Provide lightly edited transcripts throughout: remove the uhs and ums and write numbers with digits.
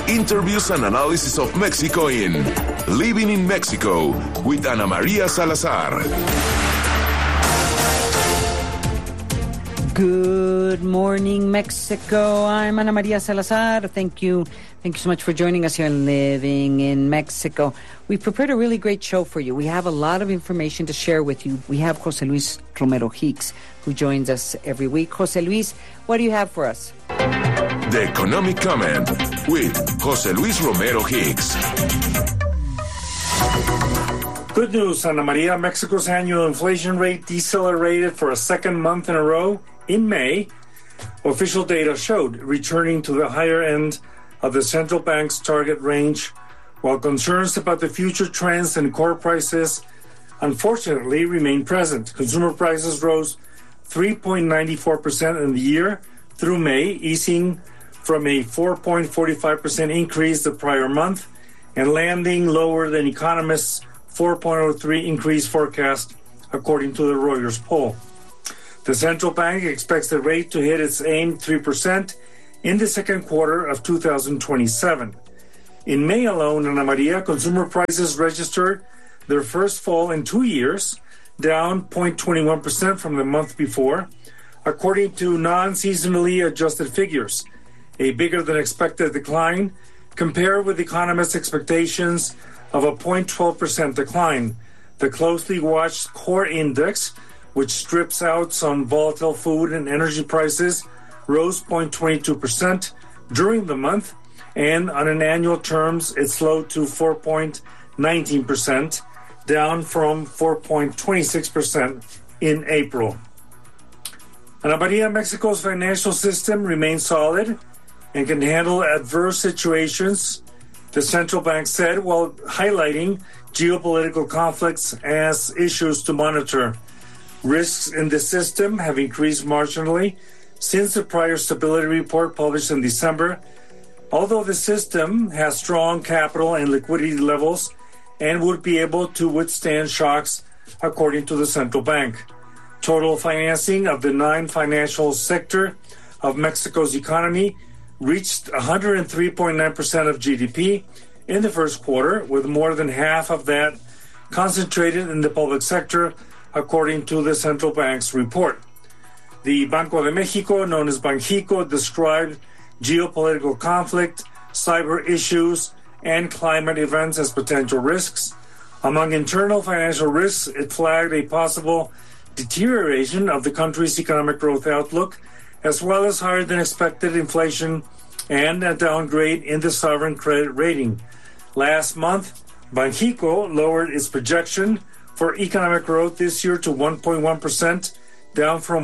Interviews and analysis of Mexico in Living in Mexico with Ana Maria Salazar. Good morning, Mexico. I'm Ana Maria Salazar. Thank you so much for joining us here on Living in Mexico. We've prepared a really great show for you. We have a lot of information to share with you. We have Jose Luis Romero Hicks, who joins us every week. Jose Luis, what do you have for us? The Economic Comment with Jose Luis Romero Hicks. Good news, Ana Maria. Mexico's annual inflation rate decelerated for a second month in a row in May. Official data showed returning to the higher end of the central bank's target range, while concerns about the future trends in core prices unfortunately remain present. Consumer prices rose 3.94% in the year through May, easing from a 4.45% increase the prior month and landing lower than economists' 4.03 increase forecast, according to the Reuters poll. The central bank expects the rate to hit its aimed 3% in the second quarter of 2027. In May alone, Ana Maria, consumer prices registered their first fall in 2 years, down 0.21% from the month before, according to non-seasonally adjusted figures, a bigger than expected decline compared with economists' expectations of a 0.12% decline. The closely watched core index, which strips out some volatile food and energy prices, rose 0.22% during the month, and on an annual terms, it slowed to 4.19%, down from 4.26% in April. Ana Maria, Mexico's financial system remains solid and can handle adverse situations, the central bank said, while highlighting geopolitical conflicts as issues to monitor. Risks in the system have increased marginally since the prior stability report published in December, although the system has strong capital and liquidity levels and would be able to withstand shocks, according to the central bank. Total financing of the non-financial sector of Mexico's economy reached 103.9% of GDP in the first quarter, with more than half of that concentrated in the public sector, according to the central bank's report. The Banco de Mexico, known as Banxico, described geopolitical conflict, cyber issues, and climate events as potential risks. Among internal financial risks, it flagged a possible deterioration of the country's economic growth outlook, as well as higher than expected inflation and a downgrade in the sovereign credit rating. Last month, Banxico lowered its projection for economic growth this year to 1.1%, down from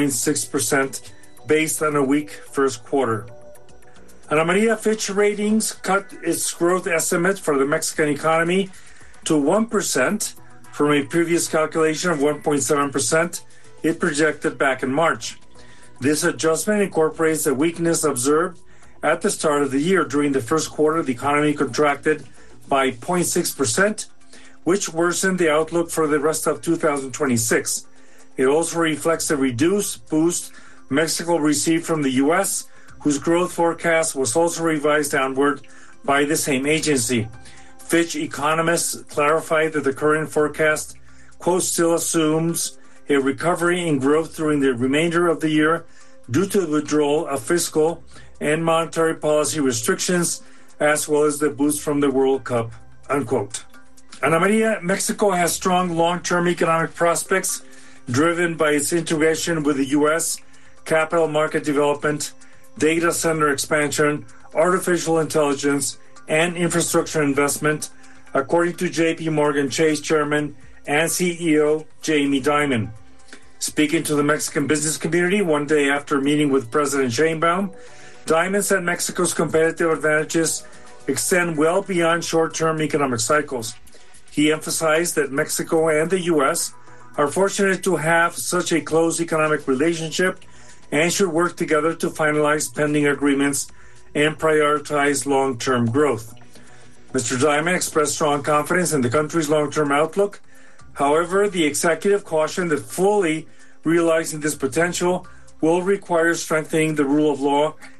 1.6% based on a weak first quarter. Ana Maria, Fitch Ratings cut its growth estimate for the Mexican economy to 1% from a previous calculation of 1.7% it projected back in March. This adjustment incorporates the weakness observed at the start of the year. During the first quarter, the economy contracted by 0.6%, which worsened the outlook for the rest of 2026. It also reflects the reduced boost Mexico received from the U.S., whose growth forecast was also revised downward by the same agency. Fitch economists clarified that the current forecast, quote, still assumes a recovery in growth during the remainder of the year due to the withdrawal of fiscal and monetary policy restrictions, as well as the boost from the World Cup, unquote. Ana Maria, Mexico has strong long-term economic prospects driven by its integration with the U.S., capital market development, data center expansion, artificial intelligence, and infrastructure investment, according to J.P. Morgan Chase Chairman and CEO Jamie Dimon. Speaking to the Mexican business community one day after meeting with President Sheinbaum, Dimon said Mexico's competitive advantages extend well beyond short-term economic cycles. He emphasized that Mexico and the U.S. are fortunate to have such a close economic relationship and should work together to finalize pending agreements and prioritize long-term growth. Mr. Dimon expressed strong confidence in the country's long-term outlook. However, the executive cautioned that fully realizing this potential will require strengthening the rule of law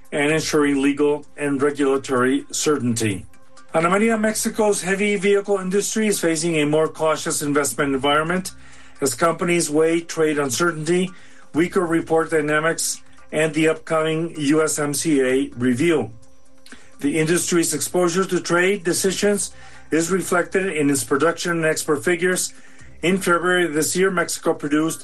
and ensuring legal and regulatory certainty. Ana Maria, Mexico's heavy vehicle industry is facing a more cautious investment environment as companies weigh trade uncertainty, weaker report dynamics, and the upcoming USMCA review. The industry's exposure to trade decisions is reflected in its production and export figures. In February this year, Mexico produced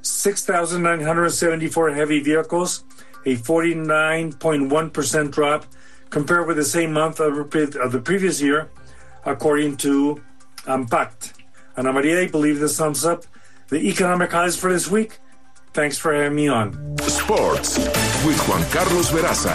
6,974 heavy vehicles, a 49.1% drop compared with the same month of the previous year, according to AMPACT. Ana Maria, I believe this sums up the economic highs for this week. Thanks for having me on. Sports with Juan Carlos Veraza.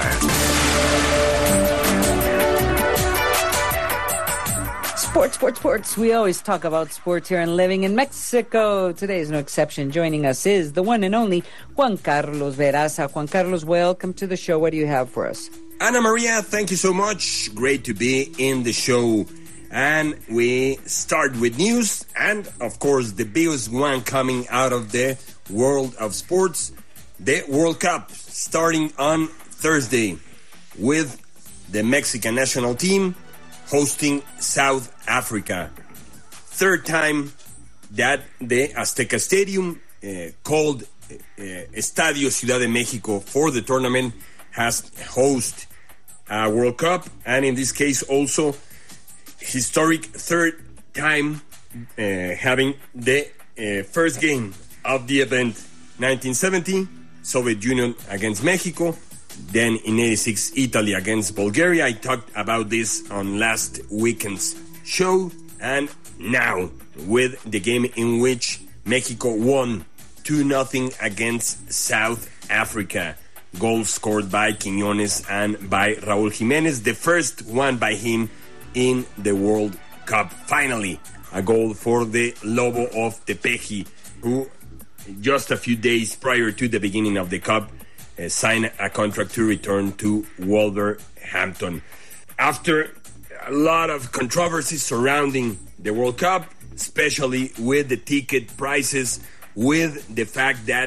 Sports. We always talk about sports here and living in Mexico. Today is no exception. Joining us is the one and only Juan Carlos Veraza. Juan Carlos, welcome to the show. What do you have for us? Ana Maria, thank you so much. Great to be in the show. And we start with news and, of course, the biggest one coming out of the world of sports, the World Cup, starting on Thursday with the Mexican national team hosting South Africa. Third time that the Azteca Stadium, called Estadio Ciudad de Mexico for the tournament, has host a World Cup, and in this case also historic third time having the first game of the event. 1970, Soviet Union against Mexico, then in 86, Italy against Bulgaria. I talked about this on last weekend's show, and now with the game in which Mexico won 2-0 against South Africa. Goals scored by Quiñones and by Raúl Jiménez, the first one by him in the World Cup. Finally, a goal for the Lobo of Tepeji, who just a few days prior to the beginning of the Cup signed a contract to return to Wolverhampton. After a lot of controversy surrounding the World Cup, especially with the ticket prices, with the fact that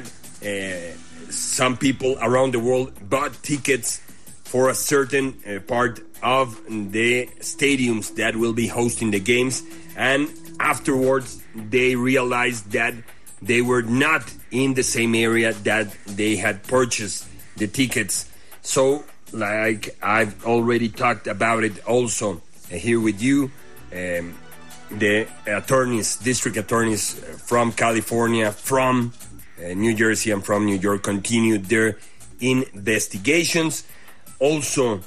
some people around the world bought tickets for a certain part of the stadiums that will be hosting the games, and afterwards they realized that they were not in the same area that they had purchased the tickets. So, like I've already talked about it also here with you, the district attorneys from California, from New Jersey and from New York continued their investigations. Also,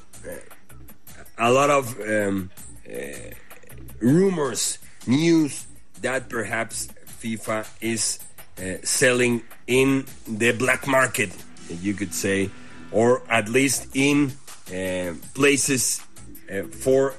a lot of rumors, news that perhaps FIFA is selling in the black market, you could say, or at least in places for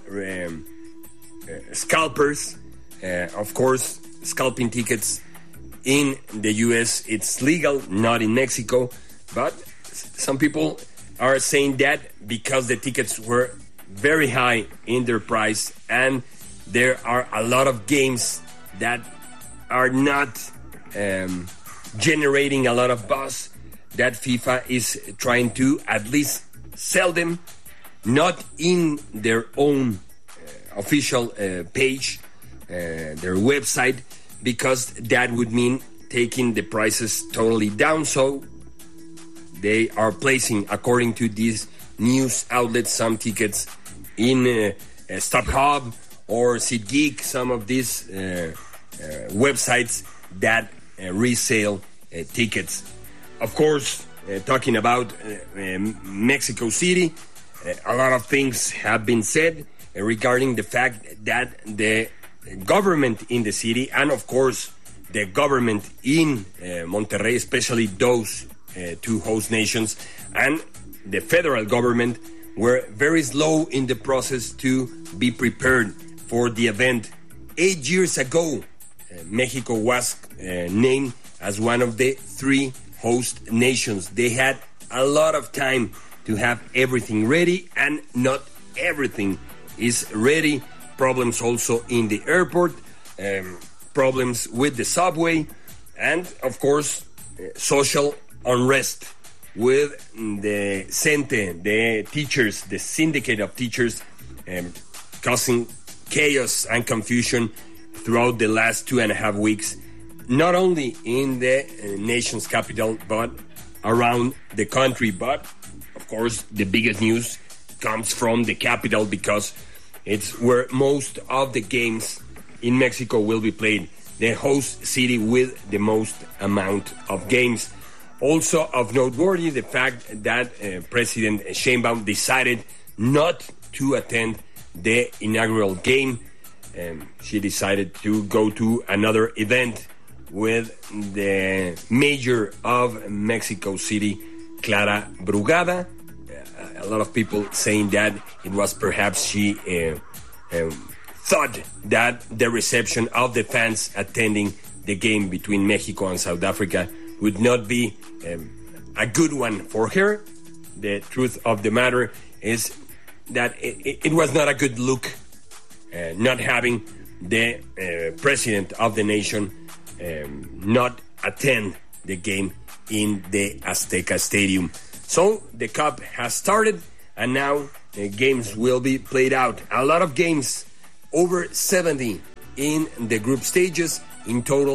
scalpers. Of course, scalping tickets in the U.S., it's legal, not in Mexico, but some people are saying that because the tickets were very high in their price and there are a lot of games that are not generating a lot of buzz, that FIFA is trying to at least sell them, not in their own official page, their website, because that would mean taking the prices totally down. So they are placing, according to these news outlets, some tickets in StubHub or SeatGeek, some of these websites that resale tickets. Of course, talking about Mexico City, a lot of things have been said regarding the fact that the government in the city, and of course the government in Monterrey, especially those two host nations, and the federal government were very slow in the process to be prepared for the event. 8 years ago, Mexico was named as one of the 3 host nations. They had a lot of time to have everything ready, and not everything is ready. Problems also in the airport, problems with the subway, and of course social unrest with the CENTE, the teachers, the syndicate of teachers, causing chaos and confusion throughout the last 2.5 weeks, not only in the nation's capital, but around the country. But, of course, the biggest news comes from the capital because it's where most of the games in Mexico will be played, the host city with the most amount of games. Also of noteworthy, the fact that President Sheinbaum decided not to attend the inaugural game. She decided to go to another event with the mayor of Mexico City, Clara Brugada. A lot of people saying that it was perhaps she thought that the reception of the fans attending the game between Mexico and South Africa would not be a good one for her. The truth of the matter is that it was not a good look not having the president of the nation not attend the game in the Azteca Stadium. So the Cup has started, and now games will be played out. A lot of games, over 70 in the group stages. In total,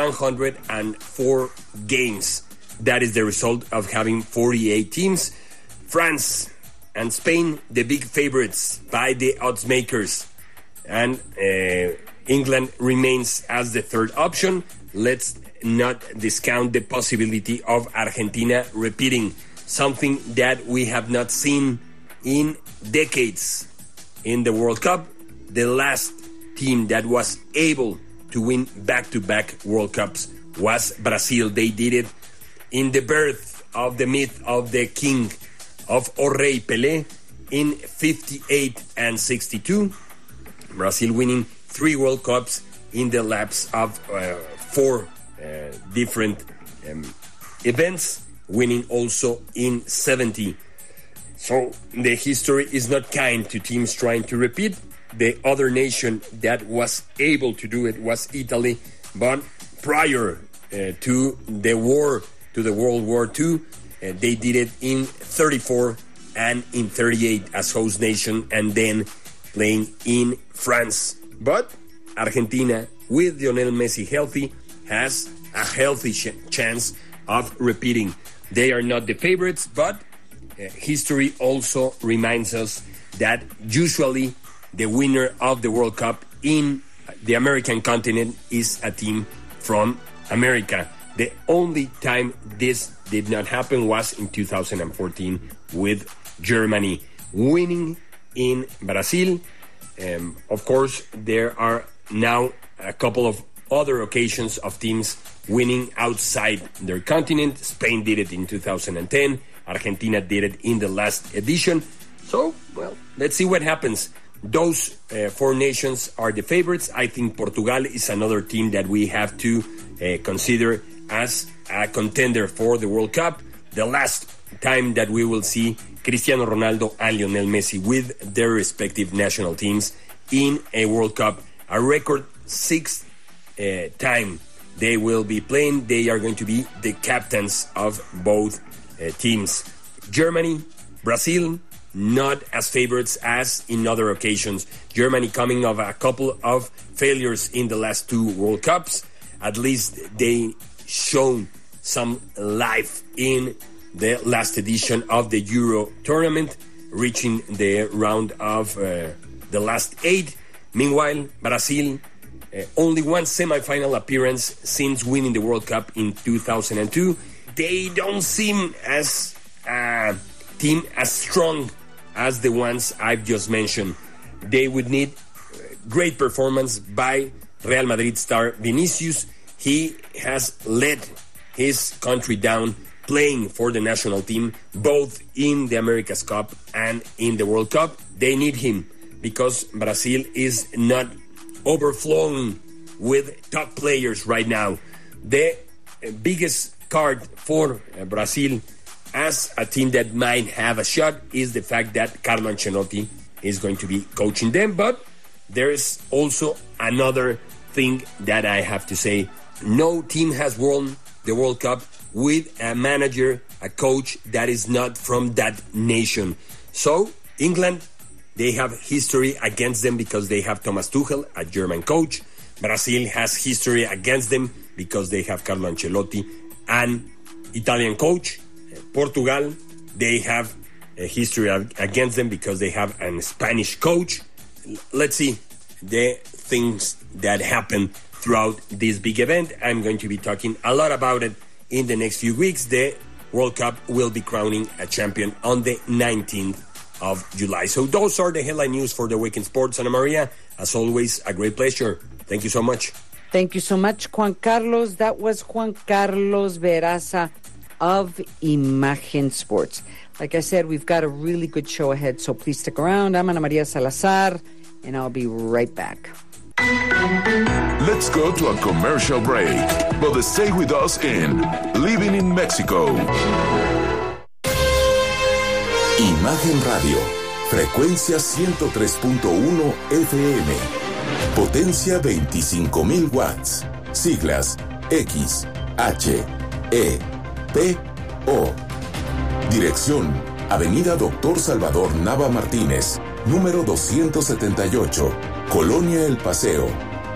104 games. That is the result of having 48 teams. France and Spain, the big favorites by the odds makers. And England remains as the third option. Let's not discount the possibility of Argentina repeating, something that we have not seen in decades in the World Cup. The last team that was able to win back-to-back World Cups was Brazil. They did it in the birth of the myth of the king of O Rei Pelé in 58 and 62. Brazil winning 3 World Cups in the lapse of 4 different events, winning also in 70. So the history is not kind to teams trying to repeat. The other nation that was able to do it was Italy, but prior to the war, to the World War II, they did it in 34 and in 38 as host nation, and then playing in France. But Argentina, with Lionel Messi healthy, has a healthy chance of repeating. They are not the favorites, but history also reminds us that usually the winner of the World Cup in the American continent is a team from America. The only time this did not happen was in 2014 with Germany winning in Brazil. Of course, there are now a couple of other occasions of teams winning outside their continent. Spain did it in 2010. Argentina did it in the last edition. So, well, let's see what happens. Those 4 nations are the favorites. I think Portugal is another team that we have to consider as a contender for the World Cup. The last time that we will see Cristiano Ronaldo and Lionel Messi with their respective national teams in a World Cup. A record 6th time they will be playing. They are going to be the captains of both teams. Germany, Brazil, not as favorites as in other occasions. Germany coming of a couple of failures in the last 2 World Cups. At least they shown some life in the last edition of the Euro tournament, reaching the round of the last 8. Meanwhile, Brazil, only 1 semifinal appearance since winning the World Cup in 2002. They don't seem as a team as strong as the ones I've just mentioned. They would need great performance by Real Madrid star Vinicius. He has led his country down playing for the national team, both in the America's Cup and in the World Cup. They need him because Brazil is not overflowing with top players right now. The biggest card for Brazil as a team that might have a shot is the fact that Carlo Ancelotti is going to be coaching them. But there is also another thing that I have to say. No team has won the World Cup with a manager, a coach that is not from that nation. So, England, they have history against them because they have Thomas Tuchel, a German coach. Brazil has history against them because they have Carlo Ancelotti, an Italian coach. Portugal, they have a history against them because they have a Spanish coach. Let's see the things that happen throughout this big event. I'm going to be talking a lot about it in the next few weeks. The World Cup will be crowning a champion on the 19th of July. So those are the headline news for the week in sports. Ana Maria, as always, a great pleasure. Thank you so much. Thank you so much, Juan Carlos. That was Juan Carlos Veraza of Imagen Sports. Like I said, we've got a really good show ahead, so please stick around. I'm Ana Maria Salazar, and I'll be right back. Let's go to a commercial break, but stay with us in Living in Mexico. Imagen Radio, frecuencia 103.1 FM, potencia 25,000 watts, siglas X, H, E, P, O. Dirección, Avenida Dr. Salvador Nava Martínez, número 278, Colonia El Paseo,